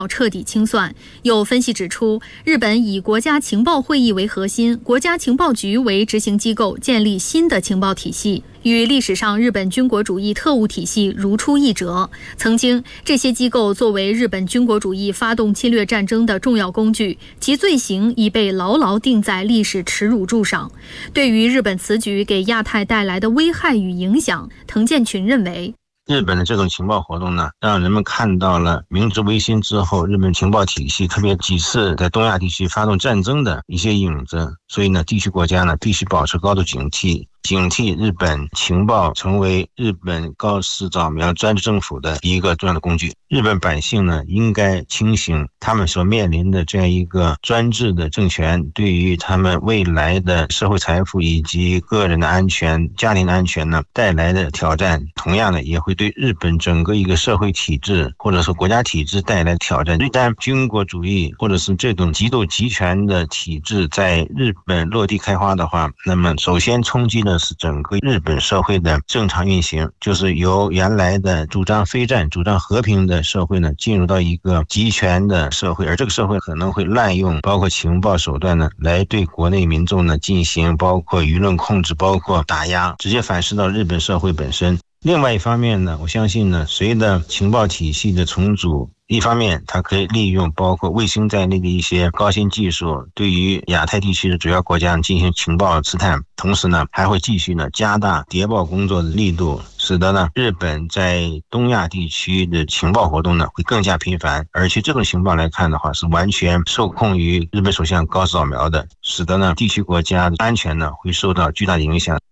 彻底清算。有分析指出，日本以国家情报会议为核心，国家情报局为执行机构，建立新的情报体系，与历史上日本军国主义特务体系如出一辙。曾经，这些机构作为日本军国主义发动侵略战争的重要工具，其罪行已被牢牢钉在历史耻辱柱上。对于日本此举给亚太带来的危害与影响，滕建群认为， 日本的这种情报活动呢，让人们看到了明治维新之后日本情报体系特别几次在东亚地区发动战争的一些影子。所以呢，地区国家呢必须保持高度警惕，警惕日本情报成为日本高市早苗专制政府的一个重要的工具。日本百姓呢应该清醒，他们所面临的这样一个专制的政权对于他们未来的社会财富以及个人的安全、家庭的安全呢带来的挑战，同样的也会对日本整个一个社会体制或者说国家体制带来挑战。一旦军国主义或者是这种极度集权的体制在日本落地开花的话，那么首先冲击的是整个日本社会的正常运行，就是由原来的主张非战、主张和平的社会呢，进入到一个集权的社会，而这个社会可能会滥用包括情报手段呢，来对国内民众呢进行包括舆论控制、包括打压，直接反噬到日本社会本身。另外一方面呢，我相信呢，随着情报体系的重组，一方面它可以利用包括卫星在内的一些高新技术，对于亚太地区的主要国家进行情报刺探，同时呢还会继续呢加大谍报工作的力度，使得呢日本在东亚地区的情报活动呢会更加频繁。而且这种情报来看的话，是完全受控于日本首相高市早苗的，使得呢地区国家的安全呢会受到巨大的影响。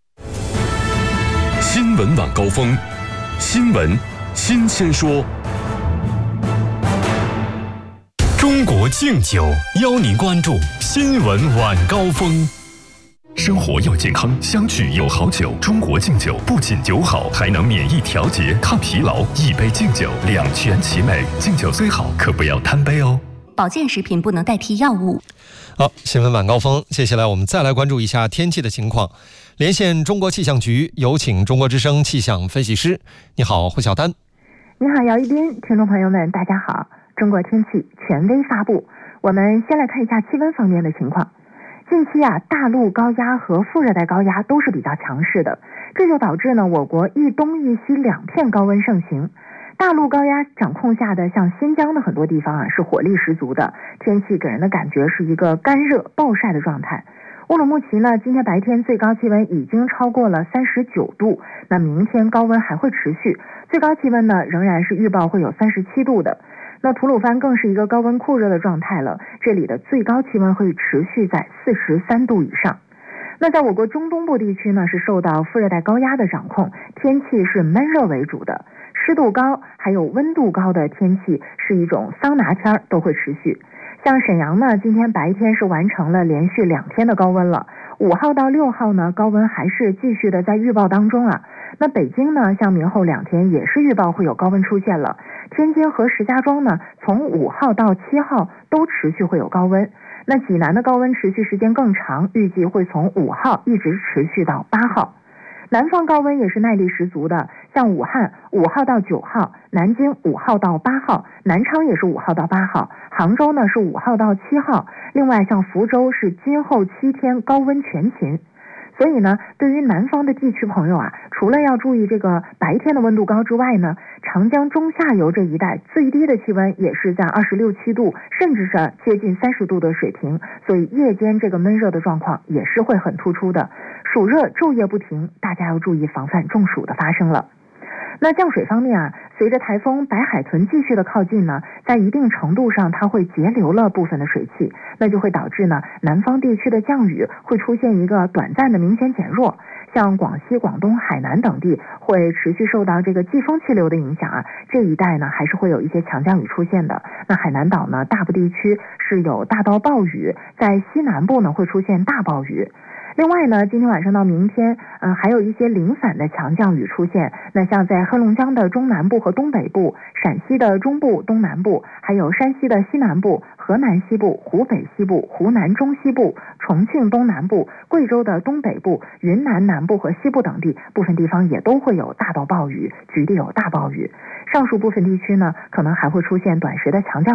新闻晚高峰，新闻新鲜说。中国敬酒邀您关注新闻晚高峰。生活要健康，相聚有好酒。中国敬酒不仅酒好，还能免疫调节、抗疲劳。一杯敬酒，两全其美。敬酒虽好，可不要贪杯哦。 保健食品不能代替药物。 好，新闻晚高峰，接下来我们再来关注一下天气的情况。连线中国气象局，有请中国之声气象分析师。你好，胡晓丹。 你好，姚一斌。听众朋友们，大家好。中国天气权威发布，我们先来看一下气温方面的情况。近期大陆高压和副热带高压都是比较强势的，这就导致呢我国一东一西两片高温盛行。大陆高压掌控下的像新疆的很多地方是火力十足的，天气给人的感觉是一个干热暴晒的状态。乌鲁木齐呢，今天白天最高气温已经超过了39度，那明天高温还会持续，最高气温呢仍然是预报会有37度的。那吐鲁番更是一个高温酷热的状态了，这里的最高气温会持续在43度以上。那在我国中东部地区呢，是受到副热带高压的掌控，天气是闷热为主的，湿度高还有温度高的天气是一种桑拿天都会持续。像沈阳呢，今天白天是完成了连续2天的高温了，5号到6号呢，高温还是继续的在预报当中啊。那北京呢，像明后2天也是预报会有高温出现了。天津和石家庄呢，从5号到7号都持续会有高温。那济南的高温持续时间更长，预计会从5号一直持续到8号。南方高温也是耐力十足的，像武汉5号到9号，南京5号到8号，南昌也是5号到8号，杭州呢是5号到7号，另外像福州是今后7天高温全勤。所以呢，对于南方的地区朋友除了要注意这个白天的温度高之外呢，长江中下游这一带最低的气温也是在26、7度，甚至是接近30度的水平，所以夜间这个闷热的状况也是会很突出的。暑热昼夜不停，大家要注意防范中暑的发生了。那降水方面随着台风白海豚继续的靠近呢，在一定程度上它会截留了部分的水汽，那就会导致呢南方地区的降雨会出现一个短暂的明显减弱，像广西、广东、海南等地会持续受到这个季风气流的影响这一带呢还是会有一些强降雨出现的。那海南岛呢大部地区是有大到暴雨，在西南部呢会出现大暴雨。 另外呢，今天晚上到明天，还有一些零散的强降雨出现。那像在黑龙江的中南部和东北部、陕西的中部、东南部，还有山西的西南部、河南西部、湖北西部、湖南中西部、重庆东南部、贵州的东北部、云南南部和西部等地，部分地方也都会有大到暴雨，局地有大暴雨。上述部分地区呢，可能还会出现短时的强降